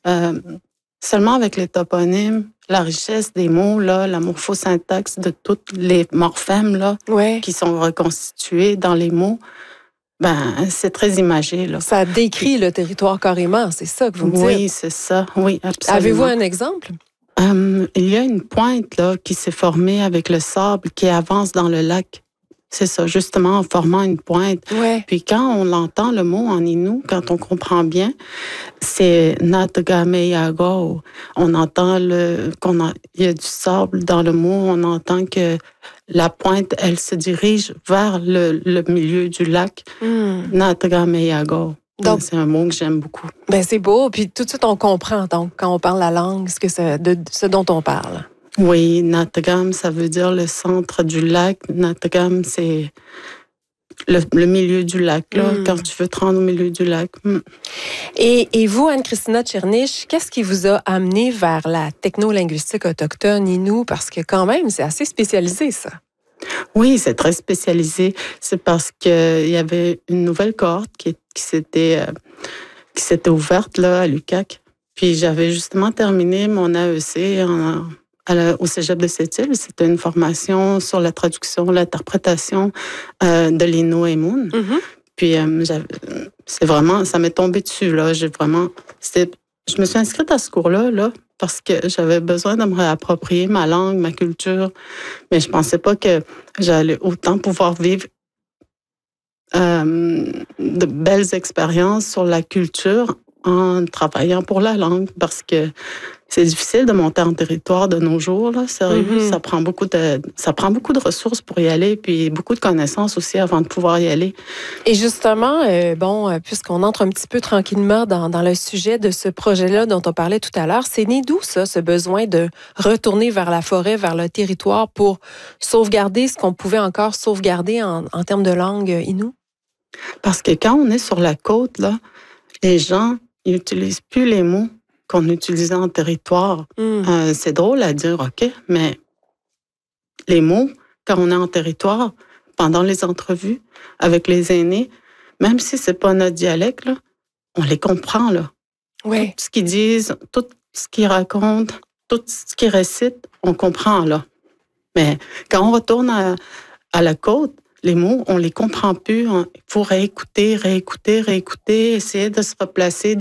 Euh, Seulement avec les toponymes, la richesse des mots, là, la morphosyntaxe de toutes les morphèmes là, Ouais. qui sont reconstitués dans les mots, c'est très imagé. Là. Ça décrit le territoire carrément, c'est ça que vous me Oui, dites. c'est ça. Oui, Avez-vous absolument. un exemple? Il y a une pointe là, qui s'est formée avec le sable qui avance dans le lac. C'est ça, justement, en formant une pointe. Ouais. Puis quand on entend le mot en Innu, quand on comprend bien, c'est Natgameyago. On entend il y a du sable dans le mot. On entend que la pointe, elle se dirige vers le milieu du lac. Natgameyago. Donc, C'est un mot que j'aime beaucoup. c'est beau. Puis tout de suite, on comprend. Donc, quand on parle la langue, de ce dont on parle. Oui, Natgam, ça veut dire le centre du lac. Natgam, c'est le milieu du lac, là, quand tu veux te rendre au milieu du lac. Et vous, Anne-Christina Tchernich, qu'est-ce qui vous a amené vers la technolinguistique autochtone Innu? Parce que quand même, c'est assez spécialisé, ça. Oui, c'est très spécialisé. C'est parce qu'il y avait une nouvelle cohorte qui s'était ouverte là, à l'UQAC. Puis j'avais justement terminé mon AEC au Cégep de Sept-Îles. C'était une formation sur la traduction, l'interprétation de l'Innu et Moon. Mm-hmm. Puis c'est vraiment, ça m'est tombé dessus là. Je me suis inscrite à ce cours-là là, parce que j'avais besoin de me réapproprier ma langue, ma culture, mais je pensais pas que j'allais autant pouvoir vivre de belles expériences sur la culture en travaillant pour la langue, parce que c'est difficile de monter en territoire de nos jours, là, sérieux. Mm-hmm. Ça prend beaucoup de ressources pour y aller, puis beaucoup de connaissances aussi avant de pouvoir y aller. Et justement, puisqu'on entre un petit peu tranquillement dans le sujet de ce projet-là dont on parlait tout à l'heure, c'est né d'où ça, ce besoin de retourner vers la forêt, vers le territoire pour sauvegarder ce qu'on pouvait encore sauvegarder en termes de langue Innu? Parce que quand on est sur la côte, là, les gens ils n'utilisent plus les mots qu'on utilisait en territoire. C'est drôle à dire, OK, mais les mots, quand on est en territoire, pendant les entrevues avec les aînés, même si c'est pas notre dialecte, là, on les comprend, là. Ouais. Tout ce qu'ils disent, tout ce qu'ils racontent, tout ce qu'ils récitent, on comprend, là. Mais quand on retourne à la côte, les mots, on les comprend plus. Il faut réécouter, essayer de se replacer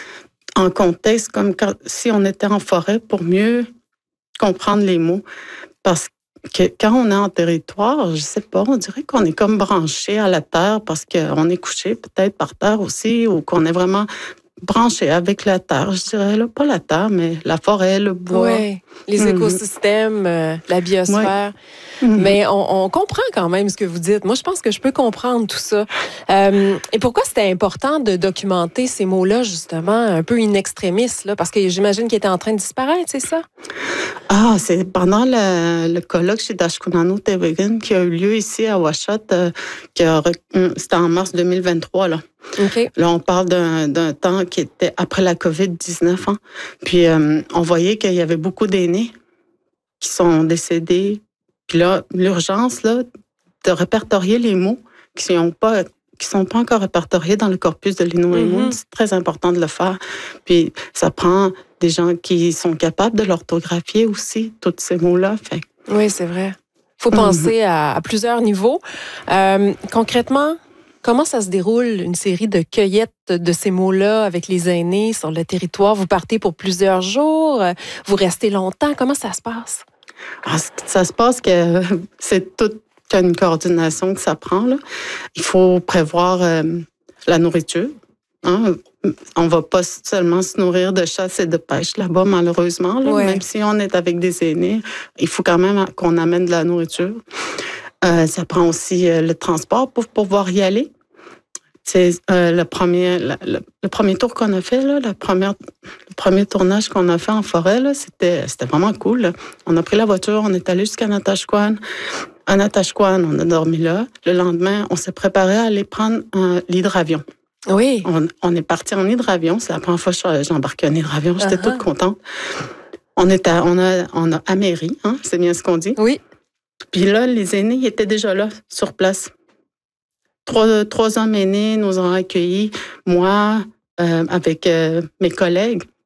en contexte, comme si on était en forêt pour mieux comprendre les mots. Parce que quand on est en territoire, je sais pas, on dirait qu'on est comme branché à la terre parce qu'on est couché peut-être par terre aussi, ou qu'on est vraiment branché avec la terre, je dirais, là, pas la terre, mais la forêt, le bois. Oui, les écosystèmes, la biosphère. Ouais. Mais on comprend quand même ce que vous dites. Moi, je pense que je peux comprendre tout ça. Et pourquoi c'était important de documenter ces mots-là, justement, un peu in extremis, là? Parce que j'imagine qu'ils étaient en train de disparaître, c'est ça? Ah, c'est pendant le colloque chez Dashkunanu-Tewegan qui a eu lieu ici à Ouachot, c'était en mars 2023, là. Okay. Là, on parle d'un temps qui était après la COVID-19. Hein. Puis, on voyait qu'il y avait beaucoup d'aînés qui sont décédés. Puis là, l'urgence, là, de répertorier les mots qui sont pas encore répertoriés dans le corpus de l'Innu et Moon, c'est très important de le faire. Puis, ça prend des gens qui sont capables de l'orthographier aussi, tous ces mots-là. Fait. Oui, c'est vrai. Il faut penser à plusieurs niveaux. Concrètement, comment ça se déroule, une série de cueillettes de ces mots-là avec les aînés sur le territoire? Vous partez pour plusieurs jours? Vous restez longtemps? Comment ça se passe? Alors, ça se passe que c'est toute une coordination que ça prend. Là. Il faut prévoir la nourriture. Hein? On ne va pas seulement se nourrir de chasse et de pêche là-bas, malheureusement. Là. Ouais. Même si on est avec des aînés, il faut quand même qu'on amène de la nourriture. Ça prend aussi le transport pour pouvoir y aller. C'est le premier tour qu'on a fait, là, le premier tournage qu'on a fait en forêt, là, c'était vraiment cool. Là. On a pris la voiture, on est allé jusqu'à Natashquan. À Natashquan, on a dormi là. Le lendemain, on s'est préparé à aller prendre l'hydravion. Oui. On est parti en hydravion. C'est la première fois que j'ai embarqué en hydravion. J'étais toute contente. On a Améry, hein, c'est bien ce qu'on dit. Oui. Puis là, les aînés, ils étaient déjà là, sur place. Trois hommes aînés nous ont accueillis, moi, avec mes collègues.